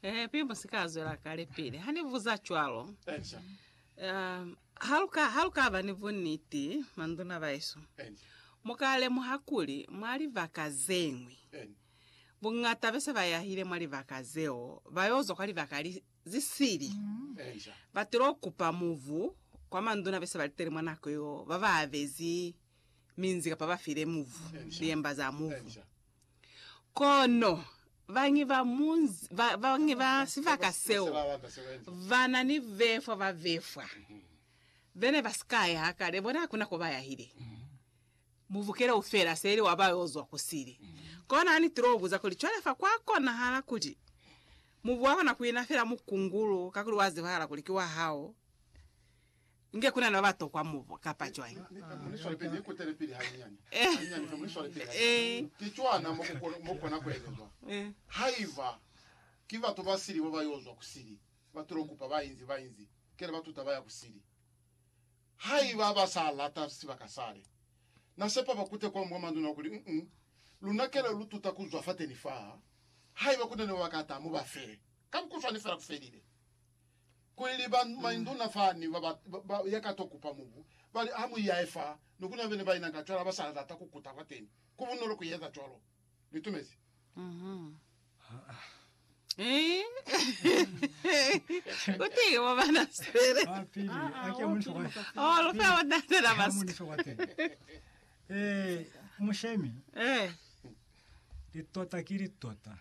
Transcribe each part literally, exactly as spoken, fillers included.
Eh pimbo sikazo la kale pile. Hani vuza chwalo. Enja. Um haluka haluka abanivuniti manduna baiso. Enja. Mukale muhakuli mwali vakazengwi. En. Bungata bese bayahire mwali vakazeo. Bayozo kwali vakali zisiri. Enja. Batiro kupa muvu kwa manduna bese balitere mwanako yo baba avezi minzi kapa bafire muvu liemba za muvu. Enja. Kono vangi va munzi va vangi va sivakaseo vana ni vefwa va vefwa vene vaskaya akale bona kuna ko bayahire muvukera ufera seri wabayozwa kusiri kona ani trobuza kuli chwalefa kwako na hala kuti muvu wako na kuina fera mukungulu kakuli wazi hala kulikiwa hao nge kuna na bato kwa muvu kapachwa Munisho alipende kutele pili hanyanya. Hanyanya munisho alipende. Kichwana moko moko na kwelezwa. Eh. Haiva kiva to basiri babayozwa kusiri. Baturokupa bayinzi bayinzi. Kele batuta baya kusiri. Haiva basala ta sibakasale. Na sepa bakute kwa mwamando na kuli mhm. Lunakele lututa kuzwa fate ni fa. Haiva kudene wakata mu bafere. Kam kufani fera kuferire. Kweli ban mainduna fani baba yakatokupa mubu bali amu yaefa nokuna bene bayina ngachora basala data kukuta kwateni kubunoro kuyeza cholo bitumezi mhm eh uti wabana sere apili ake muntu kwa oh lo fa wadana na bas muntu kwa eh mushemi eh litota kiritota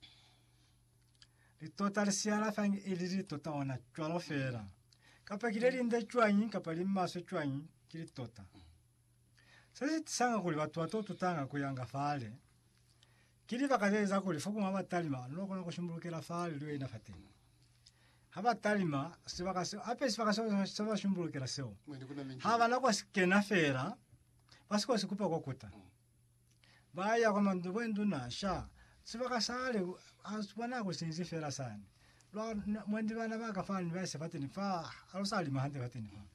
litota siara fangi iliri tota ona chwalo fera kapa kireli nda chwanyi kapa limaso chwanyi kiritota sasa tsanga kuli watu watoto tanga kuyanga fale kili bakazeza kuli fuku mabatalima loko nako shumburukira fale liwe ina fatini habatalima sibakaso ape sibakaso saba shumburukira seo haba nako sikena fera basiko sikupa kokuta baya kwa mandu wendu na sha sibakasale asubana ko sinzi fera sana lo mwendi bana bakafani base fatini fa alosali mahande fatini fa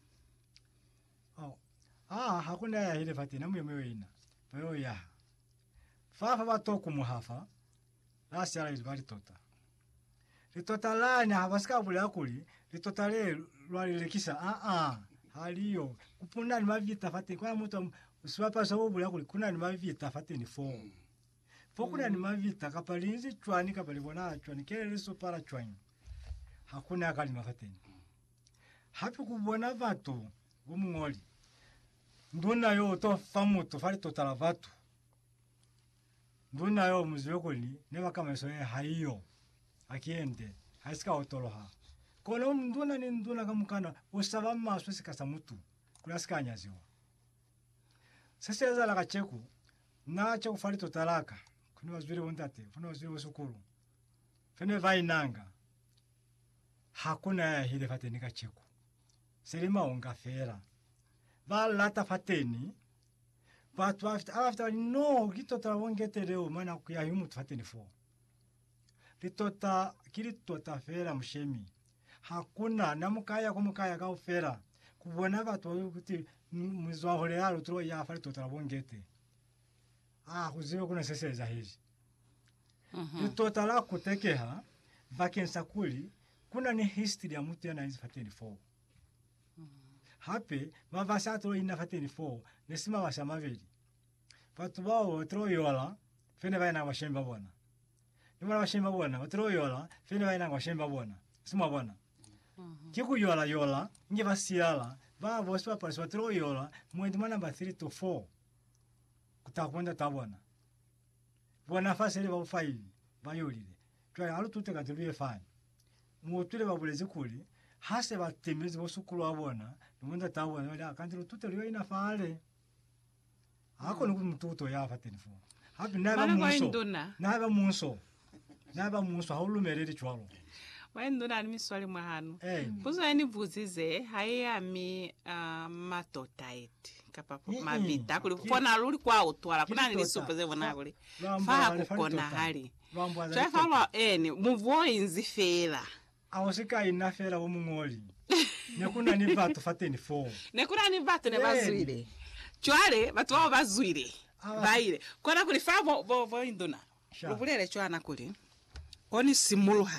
oh ah hakuna ya ile fatini mwe mwe ina bayo ya fa fa batoku muhafa lasi ala ilibali tota litota lani habasika bule akuli litota le lwalilekisa ah ah haliyo kupuna ni mavita fatini kwa mtu usiwapa sababu bule akuli kuna ni mavita fatini fo Fokuna ni mavita kapalinzi chwani kapalibona chwani kele liso para chwani. Hakuna akali mafateni. Hapi kubona vatu gumungoli. Nduna yo to famuto fali totala vatu. Nduna yo muziokoli neba kama so haiyo. Akiende haisika otoloha. Kono nduna ni nduna kamukana usaba maso sikasa mutu. Kulasika nyaziwa. Sasa za la kacheku na cha kufali totalaka. Kuna waziri wondate, kuna waziri wasukuru. Fene vainanga. Hakuna ya hile fateni kacheku. Selima onga fera. Valata fateni. Vatu afta afta no kito tawongete leo maana kuya yumu fateni fo. Litota kilitota fera mshemi. Hakuna namukaya kumukaya ka fera. Kubona vatu kuti muzwa hole yalo tro ya fali tota wongete. Ah, kuziwe kuna seseza hizi. Mhm. Litota la kutekeha vakensa kuli kuna ni history ya mtu yana hizi fateni fo. Mhm. Hape mavasato ina fateni fo nesima wasamaveli. Watu wao troyola fene vaina washemba bona. Nimara washemba bona, watroyola fene vaina washemba bona. Sima bona. Mhm. Kiku yola yola nge vasiala va voswa paswa troyola mwendi mwana ba three to four. Kutakwenda tabona. Bona fasele ba five bayolile. Twa halu tuteka tuliye fine. Mutule babuleze kuli hase batemezi bosukulu abona numunda tabona wala akandiro tuteliyo ina fale. Hako nuku mtuto ya fateni fo. Hapi naba munso. Naba munso. Naba munso haulumerere chwalo. Wainduna ni miswali mahanu. Puzo yani vuzize haya mi uh, matotaiti. Kapapo mabita. Kuli kufona luli kwa utwala. Kuna nili supeze wana kuli. Faha kukona hali. Chwa falo eni. Muvuo inzi fela. Awosika ina fela wumungoli. Nekuna ni vatu fateni fo. Nekuna ni vatu ne bazuile. Chwale batu wao bazuile. Baile. Kona kuli faa vo vo induna. Lupulele chwana kuli. Koni simulu